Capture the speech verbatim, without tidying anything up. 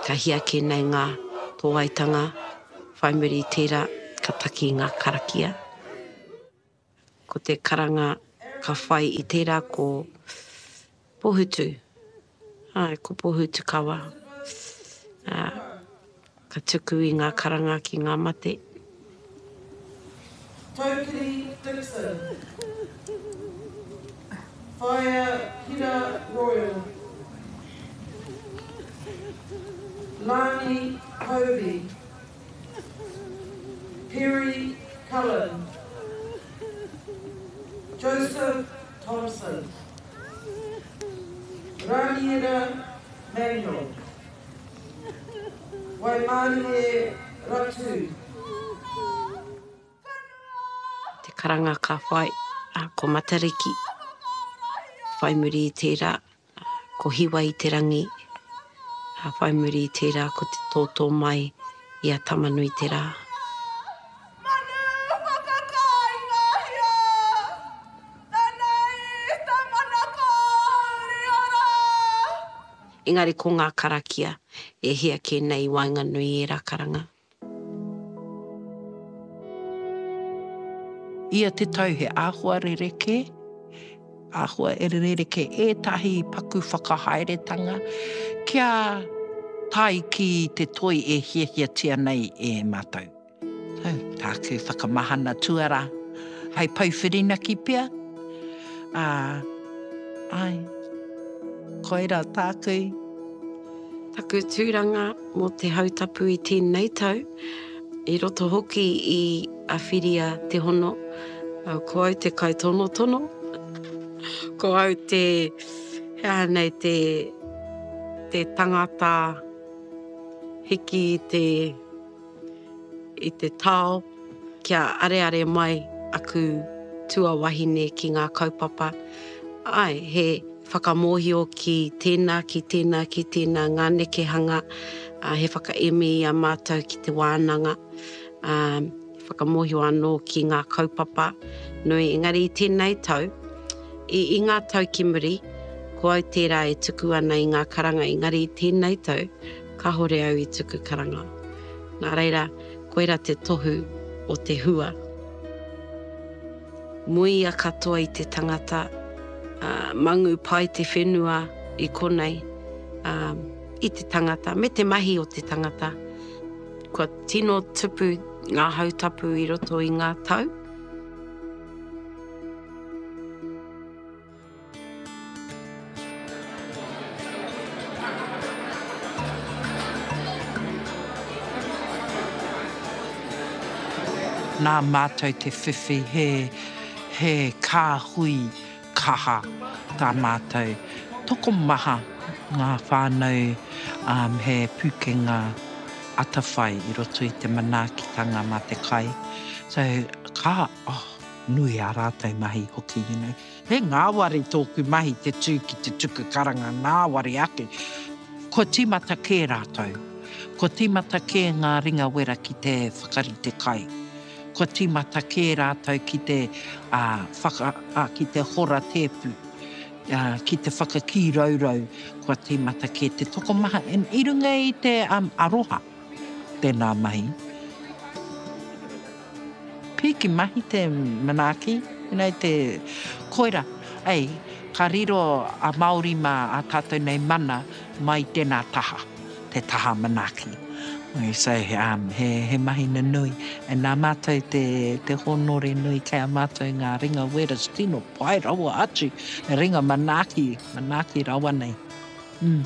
ka hia ke nei ngā tōaitanga, whai muri i tērā ka taki ngā karakia. Ko te karanga ka whai i tērā ko pohutu. Ai, ko pohutu kawa. Uh, ka tuku i ngā karanga ki ngā mate. Taukiri Dixon. Whaia Hira Royal. Lani Hovey. Perry Cullen. Joseph Thompson. Raniera Manuel. Waimarie Ratu. Te karanga ka whai, uh, ko Matariki. Whai muri i tērā, ko Hiwa i te rangi. Uh, whai muri i tērā, ko te tōtō mai i a Tamanui te rā. Engari ko ngā karakia e hia ke nei Wainganui e rā karanga. Ia te tau he āhua rereke, āhua e rereke ētahi paku whakahaeretanga, kia tai ki te toi e hiahia tia nei e mātou. Tau, tāku whakamahana tuara, hei pauwhirina ki pia. Uh, ai, koera tāku. Taku tūranga mō te hautapu i tēnei tau, i roto hoki i a whiria te hono, uh, ko au te kai tono tono, ko au te, hea nei te, te tangata hiki i te, i te tao, kia are are mai aku tua wahine ki ngā kaupapa. Ai, he whakamohio ki tēnā, ki tēnā, ki tēnā, ngā nekehanga, uh, he whakaemi i a mātou ki te wānanga, um, whakamohio anō ki ngā kaupapa, nui engari i tēnei tau, i, i ngā tau ki muri, ko au tērā e tuku ana i ngā karanga, engari i tēnei tau, ka hore au i tuku karanga. Nā reira, koera te tohu o te hua. Mui a katoa i te tangata, uh, mangu pai te whenua i konei, um, i te tangata, me te mahi o te tangata. Kua tino tupu ngā hautapu i roto i ngā tau. Nā mātou te whiwhi he, he kāhui kaha tā mātou. Toko maha ngā whānau um, he pukenga atawhai i roto i te manaakitanga mā te kai. So, ka, oh, nui a rātou mahi hoki, you know. He ngāwari tōku mahi te tū ki te tuku karanga, ngāwari ake. Ko tīmata kē rātou. Ko tīmata kē ngā ringa wera ki te whakarite kai. Ko tīmata kē rātou ki te, uh, whaka, uh, ki te hora tēpu, uh, ki te whakaki raurau, ko tīmata kē te toko maha. En i runga i te um, aroha, tēnā mahi. Piki mahi te manaaki, you know, te koira. Ei, ka riro a Māori mā a tātou nei mana mai tēnā taha, te taha manaaki. So, um, he, he mahi na nui. E nā mātou te, te honore nui kei a mātou ngā ringa wera stino, pai rawa atu, e ringa manaaki, manaaki rawa nei. Mm.